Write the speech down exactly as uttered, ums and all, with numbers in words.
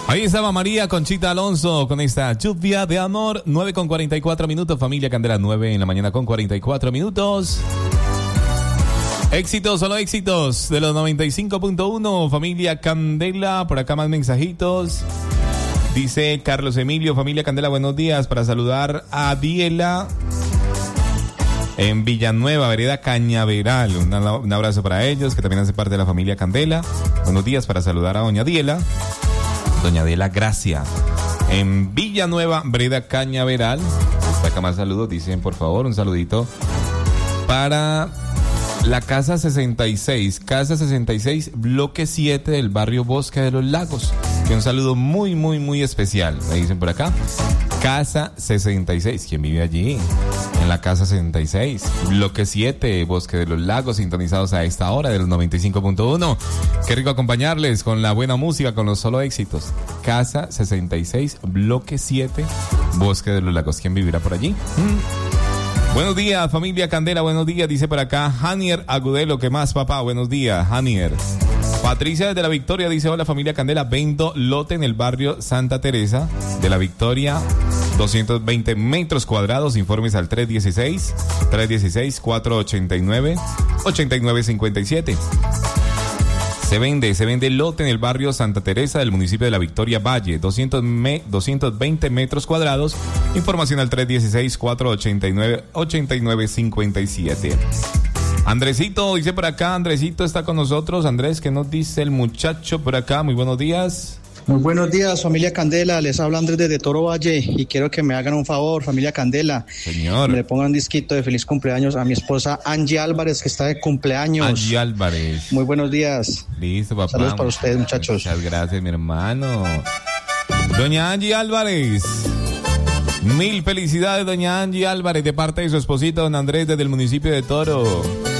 Ahí estaba María Conchita Alonso con esta lluvia de amor. nueve con cuarenta y cuatro minutos, familia Candela, nueve en la mañana con cuarenta y cuatro minutos. Éxitos, solo éxitos de los noventa y cinco punto uno, familia Candela. Por acá más mensajitos. Dice Carlos Emilio, familia Candela, buenos días. Para saludar a Diela en Villanueva, vereda Cañaveral. Un, un abrazo para ellos, que también hace parte de la familia Candela. Buenos días para saludar a doña Diela. Doña Diela Gracia en Villanueva, vereda Cañaveral. Por acá más saludos, dicen por favor, un saludito para la casa sesenta y seis, casa sesenta y seis, bloque siete del barrio Bosque de los Lagos. Que un saludo muy, muy, muy especial. Me dicen por acá, casa sesenta y seis. ¿Quién vive allí? En la casa sesenta y seis, bloque siete, Bosque de los Lagos, sintonizados a esta hora de los noventa y cinco punto uno. Qué rico acompañarles con la buena música, con los solo éxitos. Casa sesenta y seis, bloque siete, Bosque de los Lagos. ¿Quién vivirá por allí? Mm. Buenos días, familia Candela, buenos días, dice por acá Janier Agudelo. ¿Qué más, papá? Buenos días, Janier. Patricia desde La Victoria dice, hola familia Candela, vendo lote en el barrio Santa Teresa de La Victoria, doscientos veinte metros cuadrados. Informes al tres dieciséis, tres dieciséis, cuatrocientos ochenta y nueve, ochenta y nueve cincuenta y siete. Se vende, se vende lote en el barrio Santa Teresa del municipio de La Victoria Valle, doscientos veinte metros cuadrados. Información al tres dieciséis, cuatrocientos ochenta y nueve, ochenta y nueve cincuenta y siete. Andresito, dice por acá, Andresito está con nosotros. Andrés, ¿qué nos dice el muchacho por acá? Muy buenos días. Muy buenos días, familia Candela. Les habla Andrés desde Toro Valle y quiero que me hagan un favor, familia Candela. Señor. Me le pongan un disquito de feliz cumpleaños a mi esposa Angie Álvarez, que está de cumpleaños. Angie Álvarez. Muy buenos días. Listo, papá. Saludos para ustedes, muchachos. Muchas gracias, mi hermano. Doña Angie Álvarez. Mil felicidades, doña Angie Álvarez, de parte de su esposito, don Andrés, desde el municipio de Toro.